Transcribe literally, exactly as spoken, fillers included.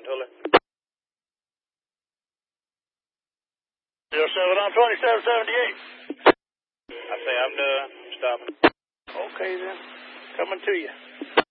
Tully. zero seven on twenty-seven seventy-eight. I say I'm done. Stopping. Okay, then. Coming to you.